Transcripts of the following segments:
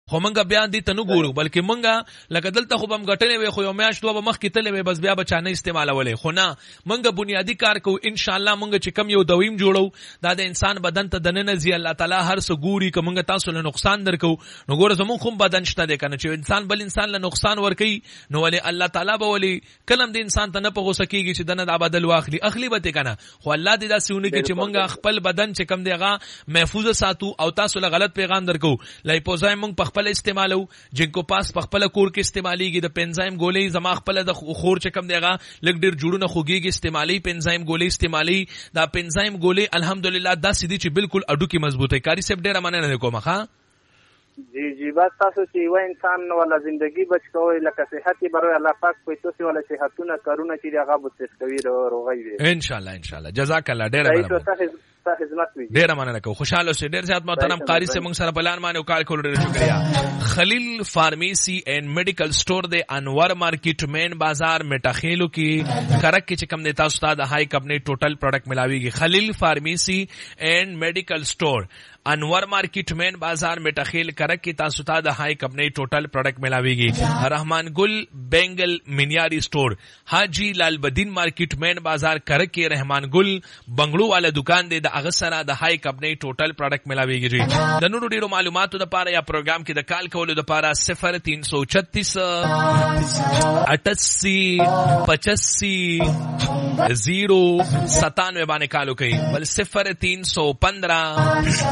خو مونږ بیا دې ته نه ګورو بلکې مونږ لکه دلته خو بم غټلې وي خو یو میاشت دوه مخ کې تلې وي بس بیا بچانه استعمالولې خو نه مونږ بنیادی کار کوو ان شاء الله مونږ چې کم یو دویم جوړو دا د انسان بدن ته دننه زی الله تعالی هر څه ګوري که مونږ تاسو له نقصان درکو نو ګوره زمون خو بدن شته دی کنه چې انسان بل انسان له نقصان ورکي نو ولې الله تعالی به ولې کلم د انسان ته نه په غوسه کیږي چې دنه د بدل واخلي اخلي به کنه خو الله دې دا سونه کې چې مونږ خپل بدن چې کم دیغه محفوظ ساتو او تاسو له غلط پیغام درکو لایپوزایم مونږ په خپل استعمالو جنکو پاس په خپل کور کې استعماليږي د پنزایم ګولې زما خپل د خور چې کم دیغه لګ ډیر جوړونه خوږيږي استعمالي پنزایم ګولې استعمالي دا پنزایم ګولې الحمدلله دا سدي چې بالکل اډو کې مضبوطه کاری سب ډیره مننه کوم ښا جی بس تاسو چې و انسان ولا زندگی بچ کوی لکه صحت برای الله پاک په توسي ولا صحتونه کارونه چې هغه بوتس کوي روغي وي ان شاء الله جزاک الله ډیره مننه ډیره مننه کو خوشاله اوسئ ډیر زیات محترم قاری سے موږ سره بلان باندې وکال کول ډیر شکریا خلیل فارمیسی اینڈ میډیکل سٹور د انور مارکیټ مین بازار میټاخیلو کې کرک کې چې کم د تاسو ته د هائی کمپنی ټوټل پروډکټ ملاويږي خلیل فارمیسی اینڈ میډیکل سٹور انور مارکیٹ مین بازار میټاخیل کرک کې تاسو ته د هائی کمپنی ټوټل پروډکټ ملاويږي رحمان ګل بنگل منیاری سٹور حاجی لال بدین مارکیٹ مین بازار کرک کې رحمان ګل بنگلو والا دکان دی د هغه سره د هائی کمپنی ټوټل پروډکټ ملاويږي د نورو ډیرو معلوماتو لپاره یا پروګرام کې د کال کولو لپاره 0336 88 85 097 باندې کالو کوي بل 0315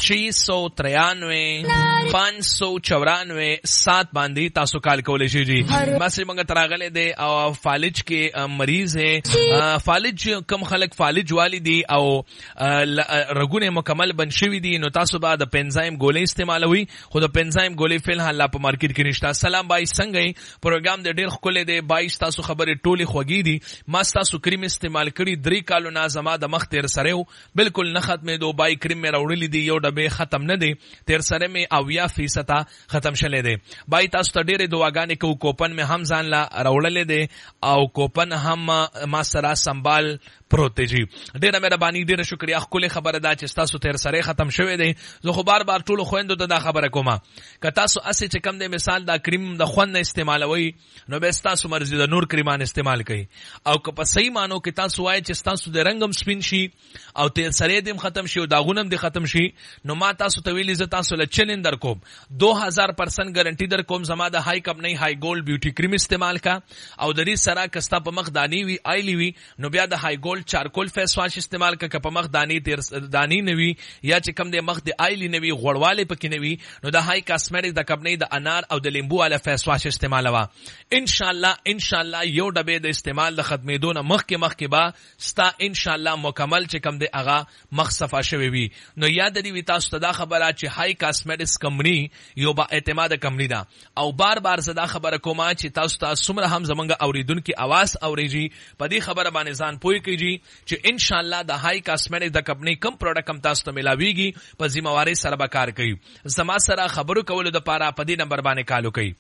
693 594 7 باندې تاسو کال کولای شئ جی ماسه موږ تراغله دي او فالج کې مریض ہے فالج کم خلک فالج والی دي او رګونه مکمل بن شوی دي نو تاسو به د پنزایم ګولې استعمالوي خو د پنزایم ګولې فل حال په مارکیټ کې نشته سلام بای څنګه پروګرام د ډیر خلک دی 22 تاسو خبره ټوله خوږی دي ما تاسو کریم استعمال کړی 3 کالو نه زما د مخ تیر سره بالکل نه ختمه دو بای کریم مې راوړلې دي یو ډبه ختم نه دي تیر سره مې 90% ختم شلې دي بای تاسو ته ډېرې دعاګانې کو کوپن مې هم ځان لا راوړلې دي او کوپن هم ما سره سنبال پروت جی ډیره مهرباني ډیره شکریا خپل خبره دا چې تاسو تیر سره ختم شوه دی زه خو بار ټولو خويندو ته دا خبره کوم که تاسو اسې چې کم دی مثال دا کریم د خوند استعمالوي نو به تاسو مرزي د نور کریمان استعمال کړئ او که په صحیح مانو کې تاسو وای چې تاسو د رنگم سپین شي او تیر سره دیم ختم شي او داغونم دی ختم شي نو ما تاسو ته ویلې ز تاسو له چیلنج در کوم 2000% ګارانټي در کوم زما د هائی کمپنی هائی ګولډ بیوټي کریم استعمال کا او د دې سره کستا په مخ دانی وی آیلی وی نو بیا د هائی ګولډ چارکول فیس واش استعمال کا په مخ دانی تیر دانی نوی یا چې کم د مخ د آیلی نوی غړواله پکې نوی نو د هائی کاسمیټک د کمپنی د انار او د لیمبو والا فیس واش استعمال وا ان شاء الله یو ډبه د استعمال د ختمېدو نه مخ کې با ستا ان شاء الله مکمل چې کم د اغا مخ صفا شوی وی نو یاد دی وی تاسو ته دا خبره چې هائی کاسمیټکس کمپنی یو با اعتماد کمپنی دا او بار زدا خبره کومه چې تاسو ته سمره هم زمونږ اوریدونکو आवाज اوریږي په دې خبره باندې ځان پوي کیږي چې ان شاء الله د هائی کاسمیټک د کمپنی کم پروډکټ کم تاسو ته ملاويږي په ذمہواری سره به کار کوي زما سره خبرو کولو د پاره په دې نمبر باندې کالو کوي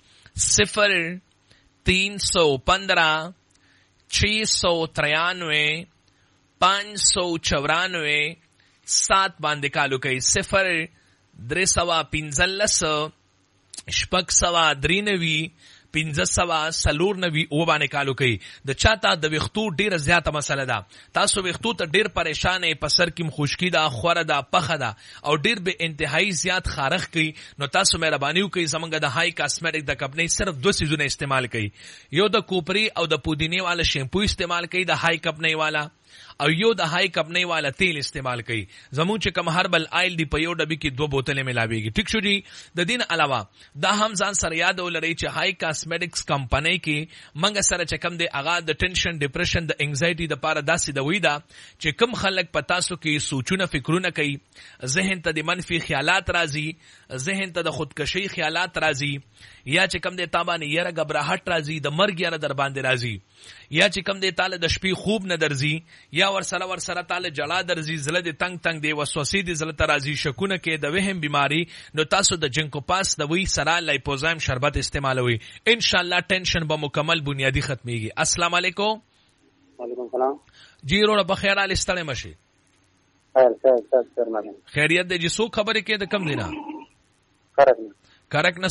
0315 693 594 7 باندې کالو کوي 0315 شپږ سوا درینوي 1500 سلورنوي او باندې کالو کوي د چاته د وختو ډیره زیاته مسله ده تاسو وختو ته ډیر پریشانې په سر کې خشکی ده خوره ده پخه ده او ډیر به انتهایی زیات خارخ کوي نو تاسو مهرباني وکړئ زمونږ د هائی کاسمیټک د کمپنی صرف 2 سیزونه استعمال کوي یو د کوپری او د پودینه والا شیمپو استعمال کوي د هائی کمپنی والا او یو د هائی کمپنی والا تیل استعمال کوي زمون چې کم هربل آیل دی په یو ډبی کې 2 بوتلې ملاويږي ټیک شو جی د دین علاوه دا هم ځان سره یاد ولرئ چې هائی کاسمیټکس کمپنی کې منګ سره چې کم دی اغا د ټینشن ډیپریشن د انګزایټي د پاره داسې دوی دا چې کم خلک پتا سو کې سوچونه فکرونه کوي ذهن ته د منفي خیالات راځي ذهن ته د خودکشي خیالات راځي یا چې کم دی تابانه یره غبرهټ راځي د مرګ یره در باندې راځي یا چې کم دی تعالی د شپې خوب نه درځي یا ورسره تعالی جلا درځي زله د تنگ دی وسوسې دی زله ترازی شکونه کې د وهم بیماری نو تاسو د جنکو پاس د وی سره لایپوزایم شربت استعمالوي ان شاء الله ټینشن به مکمل بنیادی ختميږي السلام علیکم وعلیکم السلام جی روړه په خیر حال استړې مشي خیر خیریت دې جسو خبرې کې د کم دینا کرک